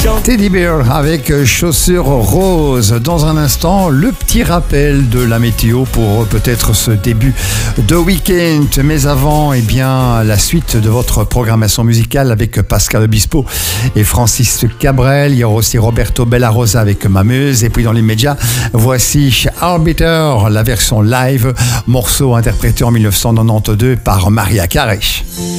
Teddy Bear avec chaussures roses. Dans un instant, le petit rappel de la météo pour peut-être ce début de week-end. Mais avant, eh bien, la suite de votre programmation musicale avec Pascal Obispo et Francis Cabrel. Il y aura aussi Roberto Bellarosa avec Mameuse. Et puis dans l'immédiat, voici Arbiter, la version live, morceau interprété en 1992 par Maria Carey.